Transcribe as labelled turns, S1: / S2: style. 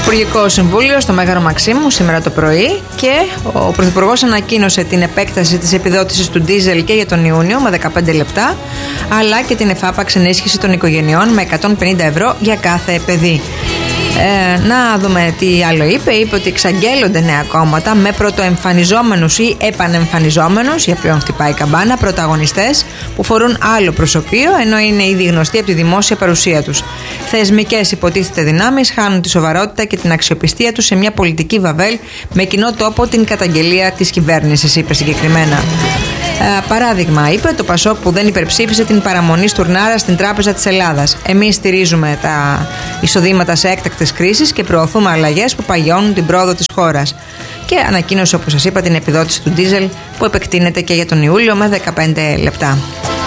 S1: Υπουργικό Συμβούλιο στο Μέγαρο Μαξίμου σήμερα το πρωί και ο Πρωθυπουργός ανακοίνωσε την επέκταση της επιδότησης του ντίζελ και για τον Ιούνιο με 15 λεπτά, αλλά και την εφάπαξ ενίσχυση των οικογενειών με 150 ευρώ για κάθε παιδί. Να δούμε τι άλλο είπε. Είπε ότι εξαγγέλλονται νέα κόμματα με πρωτοεμφανιζόμενους ή επανεμφανιζόμενους, για ποιον χτυπάει η καμπάνα, πρωταγωνιστές που φορούν άλλο προσωπείο ενώ είναι ήδη γνωστοί από τη δημόσια παρουσία τους. Θεσμικές υποτίθεται δυνάμεις χάνουν τη σοβαρότητα και την αξιοπιστία τους σε μια πολιτική βαβέλ με κοινό τόπο την καταγγελία της κυβέρνησης, είπε συγκεκριμένα. Παράδειγμα, είπε το Πασόκ που δεν υπερψήφισε την παραμονή Στουρνάρα στην Τράπεζα της Ελλάδας. Εμείς στηρίζουμε τα εισοδήματα σε έκτακτες κρίσεις και προωθούμε αλλαγές που παγιώνουν την πρόοδο της χώρας. Και ανακοίνωσε, όπως σας είπα, την επιδότηση του ντίζελ που επεκτείνεται και για τον Ιούλιο με 15 λεπτά.